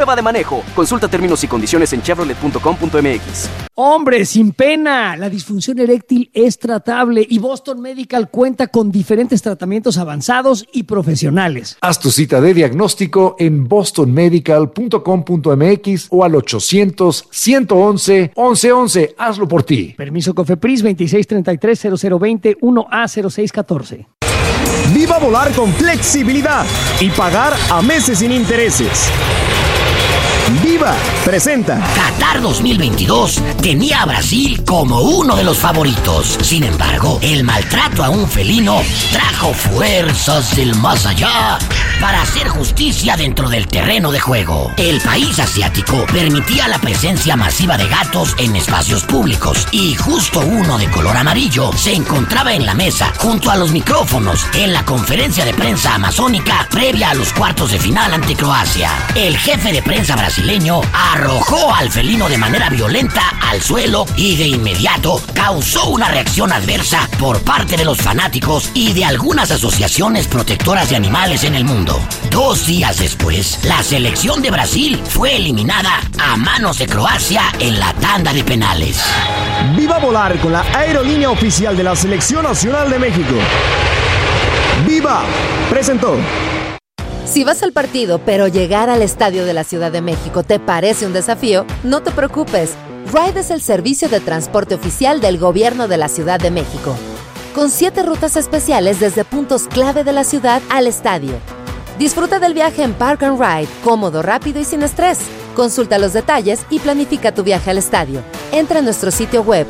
prueba de manejo. Consulta términos y condiciones en chevrolet.com.mx. Hombre, sin pena, la disfunción eréctil es tratable y Boston Medical cuenta con diferentes tratamientos avanzados y profesionales. Haz tu cita de diagnóstico en bostonmedical.com.mx o al 800-111-1111. Hazlo por ti. Permiso COFEPRIS 2633-0020 1A0614. Viva volar con flexibilidad y pagar a meses sin intereses. Viva presenta. Qatar 2022 tenía a Brasil como uno de los favoritos. Sin embargo, el maltrato a un felino trajo fuerzas del más allá para hacer justicia dentro del terreno de juego. El país asiático permitía la presencia masiva de gatos en espacios públicos y justo uno de color amarillo se encontraba en la mesa junto a los micrófonos en la conferencia de prensa amazónica previa a los cuartos de final ante Croacia. El jefe de prensa brasileño arrojó al felino de manera violenta al suelo y de inmediato causó una reacción adversa por parte de los fanáticos y de algunas asociaciones protectoras de animales en el mundo. 2 días después, la selección de Brasil fue eliminada a manos de Croacia en la tanda de penales. Viva volar con la aerolínea oficial de la Selección Nacional de México. Viva presentó. Si vas al partido, pero llegar al estadio de la Ciudad de México te parece un desafío, no te preocupes. Ride es el servicio de transporte oficial del Gobierno de la Ciudad de México, con 7 rutas especiales desde puntos clave de la ciudad al estadio. Disfruta del viaje en Park and Ride, cómodo, rápido y sin estrés. Consulta los detalles y planifica tu viaje al estadio. Entra a nuestro sitio web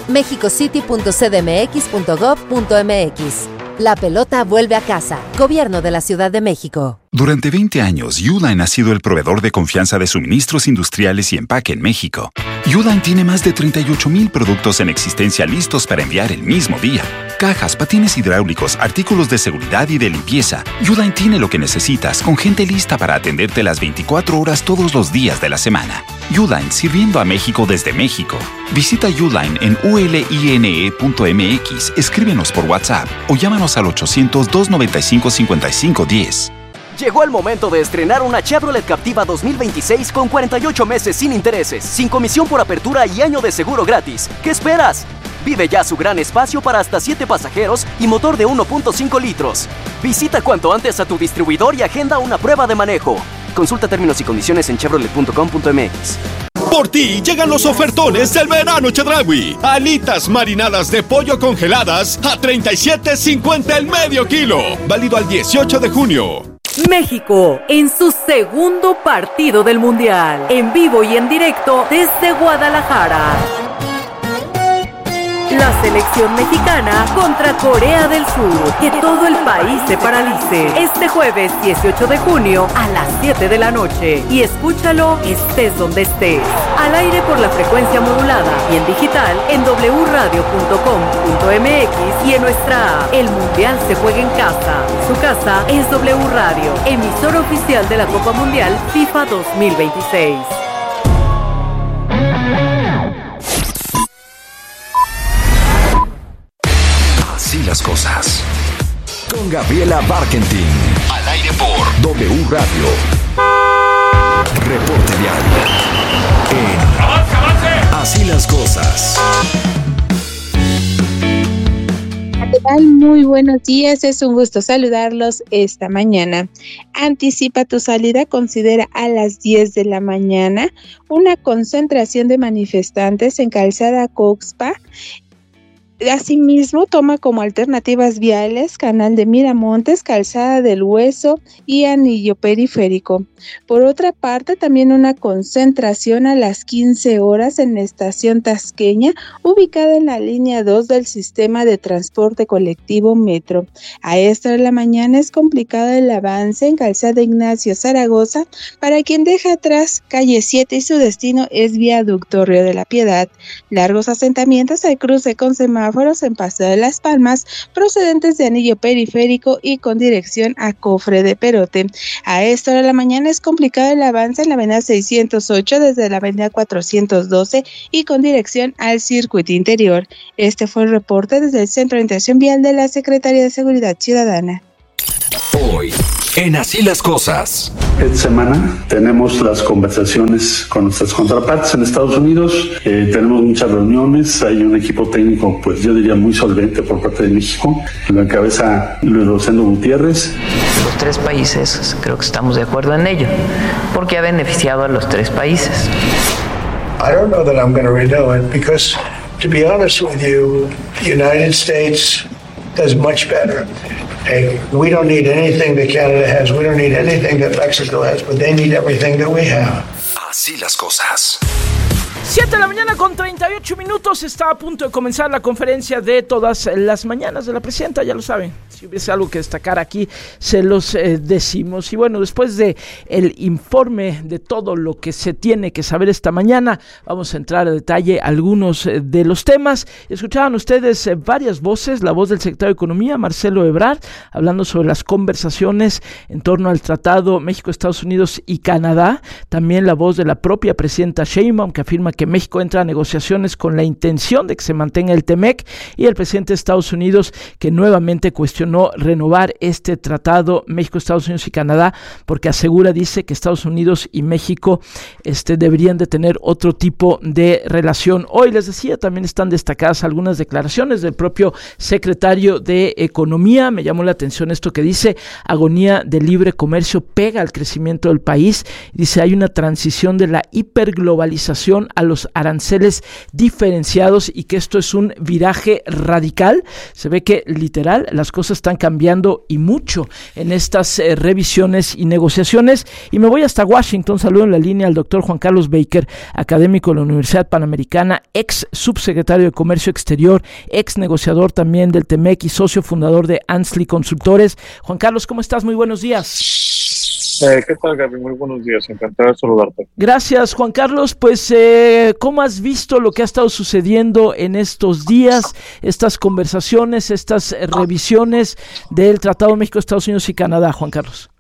mexicocity.cdmx.gov.mx. La pelota vuelve a casa. Gobierno de la Ciudad de México. Durante 20 años, Uline ha sido el proveedor de confianza de suministros industriales y empaque en México. Uline tiene más de 38,000 productos en existencia listos para enviar el mismo día. Cajas, patines hidráulicos, artículos de seguridad y de limpieza. Uline tiene lo que necesitas, con gente lista para atenderte las 24 horas todos los días de la semana. Uline, sirviendo a México desde México. Visita Uline en uline.mx, escríbenos por WhatsApp o llámanos al 800-295-5510. Llegó el momento de estrenar una Chevrolet Captiva 2026 con 48 meses sin intereses, sin comisión por apertura y año de seguro gratis. ¿Qué esperas? Vive ya su gran espacio para hasta 7 pasajeros y motor de 1.5 litros. Visita cuanto antes a tu distribuidor y agenda una prueba de manejo. Consulta términos y condiciones en chevrolet.com.mx. Por ti llegan los ofertones del verano Chedraui. Alitas marinadas de pollo congeladas a $37.50 el medio kilo. Válido al 18 de junio. México en su segundo partido del Mundial. En vivo y en directo desde Guadalajara. La selección mexicana contra Corea del Sur. Que todo el país se paralice. Este jueves 18 de junio a las 7 de la noche. Y escúchalo estés donde estés. Al aire por la frecuencia modulada y en digital en wradio.com.mx y en nuestra app. El Mundial se juega en casa. Su casa es W Radio, emisora oficial de la Copa Mundial FIFA 2026. Así las cosas. Con Gabriela Barkentin. Al aire por W Radio. Reporte diario. ¡Avance! Así las cosas. ¿Qué tal? Muy buenos días, es un gusto saludarlos esta mañana. Anticipa tu salida, considera a las 10 de la mañana una concentración de manifestantes en Calzada Coxpa. Asimismo, toma como alternativas viales Canal de Miramontes, Calzada del Hueso y Anillo Periférico. Por otra parte, también una concentración a las 15 horas en la estación Tasqueña, ubicada en la línea 2 del sistema de transporte colectivo Metro. A esta hora de la mañana es complicado el avance en Calzada Ignacio Zaragoza, para quien deja atrás calle 7 y su destino es Viaducto Río de la Piedad. Largos asentamientos al cruce con semáforos en Paseo de las Palmas, procedentes de Anillo Periférico y con dirección a Cofre de Perote. A esta hora de la mañana es complicado el avance en la avenida 608 desde la avenida 412 y con dirección al circuito interior. Este fue el reporte desde el Centro de Orientación Vial de la Secretaría de Seguridad Ciudadana. Hoy, en Así las Cosas. Esta semana tenemos las conversaciones con nuestras contrapartes en Estados Unidos. Tenemos muchas reuniones. Hay un equipo técnico, pues yo diría muy solvente por parte de México. Lo encabeza Luis Rosendo Gutiérrez. Los tres países creo que estamos de acuerdo en ello, porque ha beneficiado a los tres países. I don't know that I'm going to renew it because, to be honest with you, the United States does much better. Hey, we don't need anything that Canada has. We don't need anything that Mexico has, but they need everything that we have. Así las cosas. 7 de la mañana con 38 minutos. Está a punto de comenzar la conferencia de todas las mañanas de la presidenta, ya lo saben. Si hubiese algo que destacar aquí, se los decimos. Y bueno, después de el informe de todo lo que se tiene que saber esta mañana, vamos a entrar a detalle algunos de los temas. Escuchaban ustedes varias voces, la voz del secretario de Economía, Marcelo Ebrard, hablando sobre las conversaciones en torno al Tratado México, Estados Unidos y Canadá. También la voz de la propia presidenta Sheinbaum, que afirma que México entra a negociaciones con la intención de que se mantenga el TEMEC, y el presidente de Estados Unidos, que nuevamente cuestionó renovar este tratado México, Estados Unidos y Canadá, porque dice que Estados Unidos y México deberían de tener otro tipo de relación. Hoy les decía, también están destacadas algunas declaraciones del propio secretario de Economía. Me llamó la atención esto que dice: agonía del libre comercio pega al crecimiento del país. Dice, hay una transición de la hiperglobalización a los aranceles diferenciados y que esto es un viraje radical. Se ve que literal las cosas están cambiando y mucho en estas revisiones y negociaciones. Y me voy hasta Washington. Saludo en la línea al doctor Juan Carlos Baker, académico de la Universidad Panamericana, ex subsecretario de Comercio Exterior, ex negociador también del TEMEC y socio fundador de Ansley Consultores. Juan Carlos, ¿cómo estás? Muy buenos días. ¿Qué tal, Gaby? Muy buenos días, encantado de saludarte. Gracias, Juan Carlos. Pues, ¿cómo has visto lo que ha estado sucediendo en estos días, estas conversaciones, estas revisiones del Tratado México, Estados Unidos y Canadá, Juan Carlos?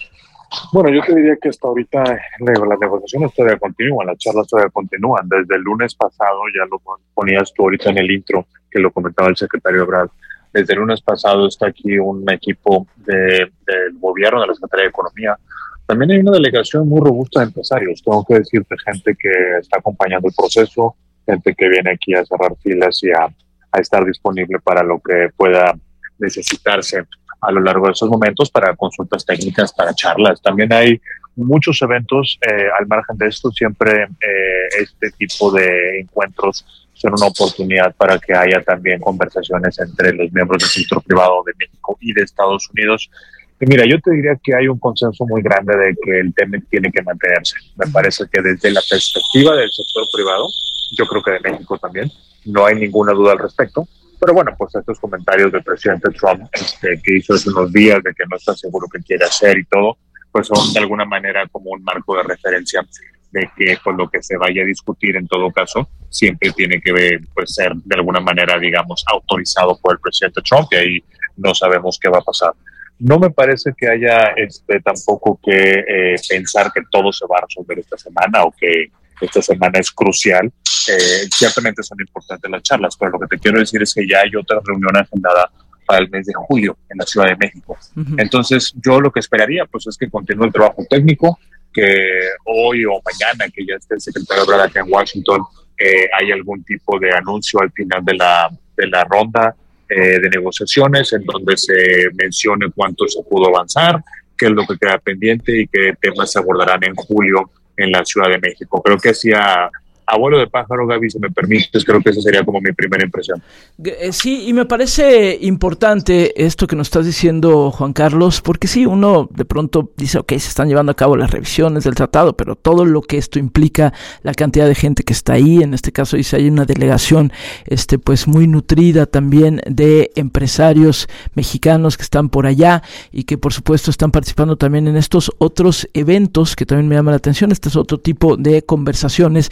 Bueno, yo te diría que hasta ahorita las negociaciones todavía continúan, las charlas todavía continúan. Desde el lunes pasado, ya lo ponías tú ahorita en el intro, que lo comentaba el secretario Ebrard. Desde el lunes pasado está aquí un equipo del gobierno, de la Secretaría de Economía. También hay una delegación muy robusta de empresarios. Tengo que decirte, gente que está acompañando el proceso, gente que viene aquí a cerrar filas y a estar disponible para lo que pueda necesitarse a lo largo de esos momentos, para consultas técnicas, para charlas. También hay muchos eventos al margen de esto. Siempre este tipo de encuentros son una oportunidad para que haya también conversaciones entre los miembros del sector privado de México y de Estados Unidos. Y mira, yo te diría que hay un consenso muy grande de que el tema tiene que mantenerse. Me parece que desde la perspectiva del sector privado, yo creo que de México también, no hay ninguna duda al respecto. Pero bueno, pues estos comentarios del presidente Trump que hizo hace unos días de que no está seguro qué quiere hacer y todo, pues son de alguna manera como un marco de referencia de que pues lo que se vaya a discutir en todo caso siempre tiene que pues ser de alguna manera, digamos, autorizado por el presidente Trump, y ahí no sabemos qué va a pasar. No me parece que haya tampoco que pensar que todo se va a resolver esta semana o que esta semana es crucial. Ciertamente son importantes las charlas, pero lo que te quiero decir es que ya hay otra reunión agendada para el mes de julio en la Ciudad de México. Uh-huh. Entonces yo lo que esperaría pues es que continúe el trabajo técnico, que hoy o mañana que ya esté el secretario Ebrard acá en Washington hay algún tipo de anuncio al final de la ronda de negociaciones en donde se mencione cuánto se pudo avanzar, qué es lo que queda pendiente y qué temas se abordarán en julio en la Ciudad de México. Creo que hacía abuelo de pájaro, Gaby, si me permites, creo que esa sería como mi primera impresión. Sí, y me parece importante esto que nos estás diciendo, Juan Carlos, porque sí, uno de pronto dice, ok, se están llevando a cabo las revisiones del tratado, pero todo lo que esto implica, la cantidad de gente que está ahí, en este caso dice, hay una delegación pues muy nutrida también de empresarios mexicanos que están por allá y que por supuesto están participando también en estos otros eventos que también me llaman la atención. Este es otro tipo de conversaciones. Y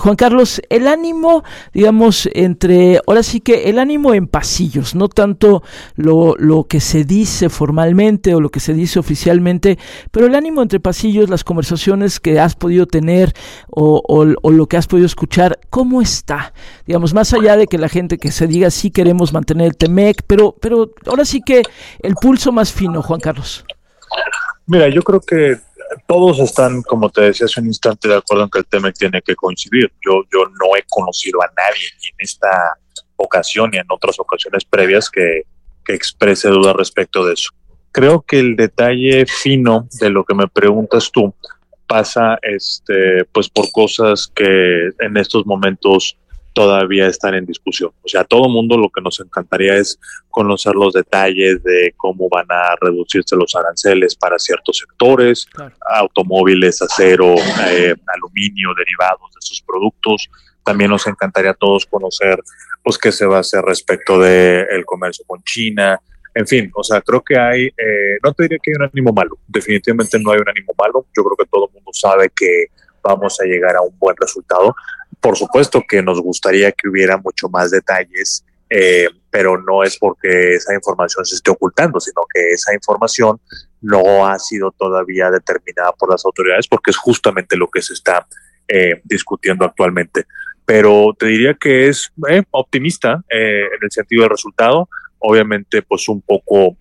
Juan Carlos, el ánimo, digamos, ahora sí que el ánimo en pasillos, no tanto lo que se dice formalmente o lo que se dice oficialmente, pero el ánimo entre pasillos, las conversaciones que has podido tener o lo que has podido escuchar, ¿cómo está? Digamos, más allá de que la gente que se diga sí queremos mantener el TEMEC, pero ahora sí que el pulso más fino, Juan Carlos. Mira, yo creo que todos están, como te decía hace un instante, de acuerdo en que el TEMEC tiene que coincidir. Yo no he conocido a nadie ni en esta ocasión ni en otras ocasiones previas que exprese dudas respecto de eso. Creo que el detalle fino de lo que me preguntas tú pasa pues por cosas que en estos momentos todavía están en discusión. O sea, a todo mundo lo que nos encantaría es conocer los detalles de cómo van a reducirse los aranceles para ciertos sectores, claro, automóviles, acero, aluminio, derivados de sus productos. También nos encantaría a todos conocer pues qué se va a hacer respecto del comercio con China. En fin, o sea, creo que no te diría que hay un ánimo malo, definitivamente no hay un ánimo malo. Yo creo que todo el mundo sabe que vamos a llegar a un buen resultado. Por supuesto que nos gustaría que hubiera mucho más detalles, pero no es porque esa información se esté ocultando, sino que esa información no ha sido todavía determinada por las autoridades, porque es justamente lo que se está discutiendo actualmente. Pero te diría que es optimista en el sentido del resultado, obviamente pues un poco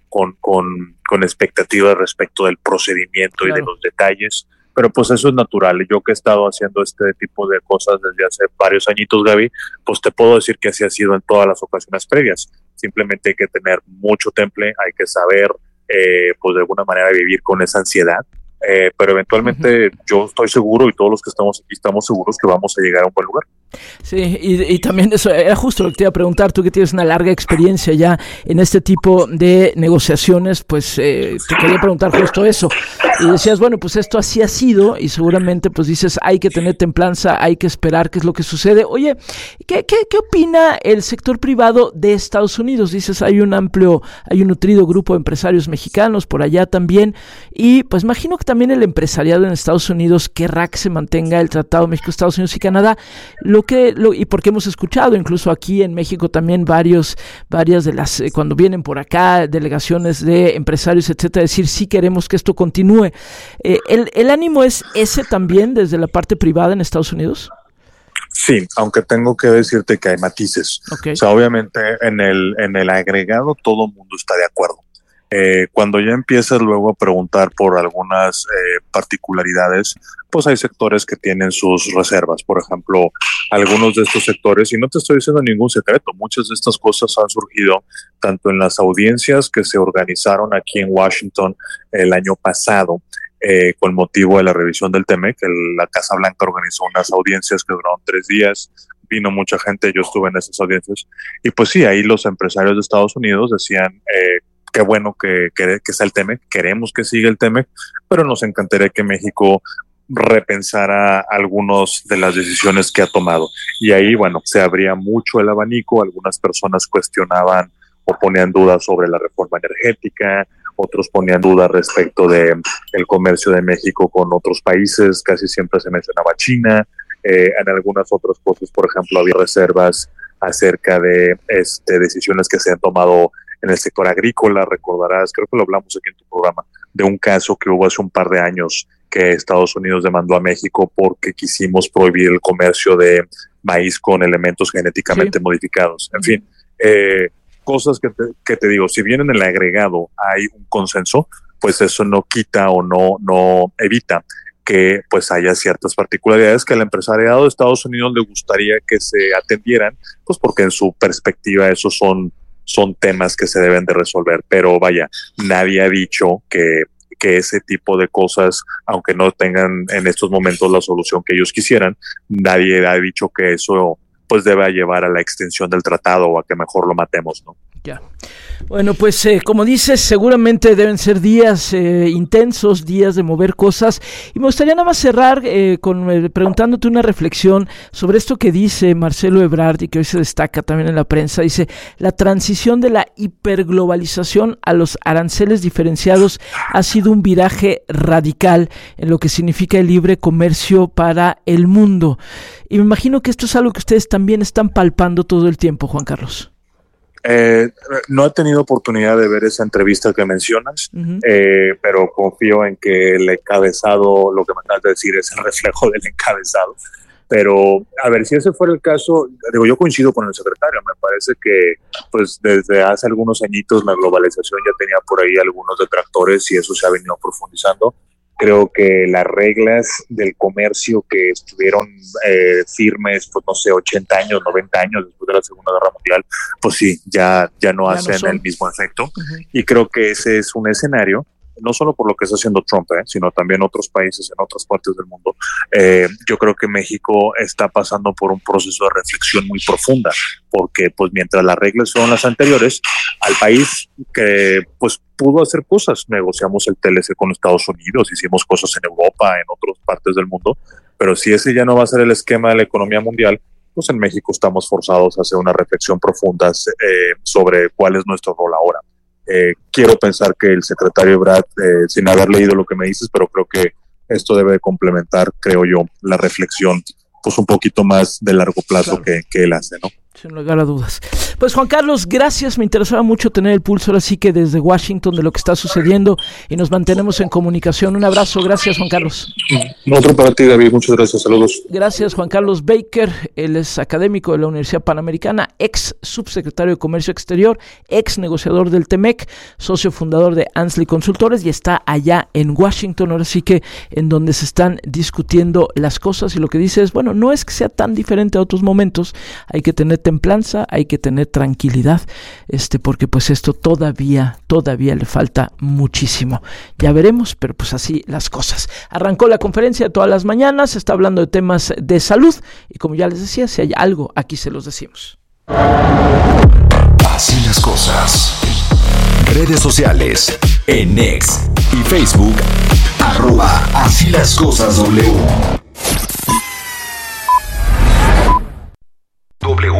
con expectativas respecto del procedimiento, claro, y de los detalles. Pero pues eso es natural. Yo que he estado haciendo este tipo de cosas desde hace varios añitos, Gaby, pues te puedo decir que así ha sido en todas las ocasiones previas. Simplemente hay que tener mucho temple, hay que saber, pues de alguna manera vivir con esa ansiedad. Pero eventualmente yo estoy seguro y todos los que estamos aquí estamos seguros que vamos a llegar a un buen lugar. Sí, y también eso era justo lo que te iba a preguntar, tú que tienes una larga experiencia ya en este tipo de negociaciones, pues te quería preguntar justo eso, y decías, bueno, pues esto así ha sido, y seguramente pues dices, hay que tener templanza, hay que esperar qué es lo que sucede. Oye, ¿qué opina el sector privado de Estados Unidos? Dices, hay un nutrido grupo de empresarios mexicanos por allá también, y pues imagino que también el empresariado en Estados Unidos querrá que se mantenga el Tratado México, Estados Unidos y Canadá, y porque hemos escuchado incluso aquí en México también varias de las, cuando vienen por acá delegaciones de empresarios, etcétera, decir sí queremos que esto continúe. ¿El ánimo es ese también desde la parte privada en Estados Unidos? Sí, aunque tengo que decirte que hay matices. Okay. O sea, obviamente en el agregado todo el mundo está de acuerdo. Cuando ya empiezas luego a preguntar por algunas particularidades, pues hay sectores que tienen sus reservas. Por ejemplo, algunos de estos sectores, y no te estoy diciendo ningún secreto, muchas de estas cosas han surgido tanto en las audiencias que se organizaron aquí en Washington el año pasado, con motivo de la revisión del TEMEC. La Casa Blanca organizó unas audiencias que duraron 3 días, vino mucha gente, yo estuve en esas audiencias, y pues sí, ahí los empresarios de Estados Unidos decían, qué bueno que está el TEMEC, queremos que siga el TEMEC, pero nos encantaría que México repensara algunas de las decisiones que ha tomado. Y ahí, bueno, se abría mucho el abanico, algunas personas cuestionaban o ponían dudas sobre la reforma energética, otros ponían dudas respecto de el comercio de México con otros países, casi siempre se mencionaba China, en algunas otras cosas, por ejemplo, había reservas acerca de decisiones que se han tomado en el sector agrícola. Recordarás, creo que lo hablamos aquí en tu programa, de un caso que hubo hace un par de años que Estados Unidos demandó a México porque quisimos prohibir el comercio de maíz con elementos genéticamente modificados. En fin, cosas que te digo, si bien en el agregado hay un consenso, pues eso no quita o no evita que pues haya ciertas particularidades que al empresariado de Estados Unidos le gustaría que se atendieran, pues porque en su perspectiva esos son temas que se deben de resolver. Pero vaya, nadie ha dicho que ese tipo de cosas, aunque no tengan en estos momentos la solución que ellos quisieran, nadie ha dicho que eso pues deba llevar a la extensión del tratado o a que mejor lo matemos, ¿no? Ya. Bueno, pues como dices, seguramente deben ser días intensos, días de mover cosas, y me gustaría nada más cerrar preguntándote una reflexión sobre esto que dice Marcelo Ebrard y que hoy se destaca también en la prensa. Dice: la transición de la hiperglobalización a los aranceles diferenciados ha sido un viraje radical en lo que significa el libre comercio para el mundo. Y me imagino que esto es algo que ustedes también están palpando todo el tiempo, Juan Carlos. No he tenido oportunidad de ver esa entrevista que mencionas, pero confío en que el encabezado, lo que me acabas de decir, es el reflejo del encabezado. Pero, a ver, si ese fuera el caso, yo coincido con el secretario. Me parece que, pues, desde hace algunos añitos la globalización ya tenía por ahí algunos detractores y eso se ha venido profundizando. Creo que las reglas del comercio que estuvieron firmes, pues no sé, 80 años, 90 años después de la Segunda Guerra Mundial, pues sí, ya no hacen el mismo efecto. Y creo que ese es un escenario, no solo por lo que está haciendo Trump, sino también otros países en otras partes del mundo. Yo creo que México está pasando por un proceso de reflexión muy profunda, porque pues mientras las reglas son las anteriores, al país que pues pudo hacer cosas, negociamos el TLC con Estados Unidos, hicimos cosas en Europa, en otras partes del mundo, pero si ese ya no va a ser el esquema de la economía mundial, pues en México estamos forzados a hacer una reflexión profunda sobre cuál es nuestro rol ahora. Quiero pensar que el secretario Ebrard, sin haber leído lo que me dices, pero creo que esto debe complementar, creo yo, la reflexión pues un poquito más de largo plazo, claro, que él hace, ¿no? Sin lugar a dudas. Pues Juan Carlos, gracias, me interesaba mucho tener el pulso ahora sí que desde Washington de lo que está sucediendo y nos mantenemos en comunicación. Un abrazo, gracias Juan Carlos. Otro para ti, David, muchas gracias, saludos. Gracias Juan Carlos Baker, él es académico de la Universidad Panamericana, ex subsecretario de Comercio Exterior, ex negociador del TEMEC, socio fundador de Ansley Consultores y está allá en Washington, ahora sí que en donde se están discutiendo las cosas y lo que dice es, bueno, no es que sea tan diferente a otros momentos, hay que tener templanza, hay que tener tranquilidad, porque pues esto todavía le falta muchísimo. Ya veremos, pero pues así las cosas. Arrancó la conferencia de todas las mañanas, se está hablando de temas de salud y como ya les decía, si hay algo, aquí se los decimos. Así las cosas. Redes sociales, en X y Facebook, @así las cosas W.